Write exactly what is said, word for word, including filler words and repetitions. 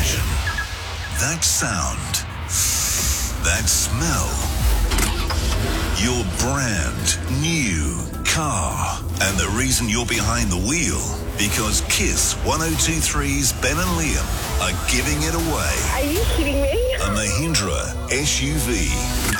passion, that sound, that smell. Your brand new car. And the reason you're behind the wheel, because Kiss one oh two three's Ben and Liam are giving it away. Are you kidding me? A Mahindra S U V.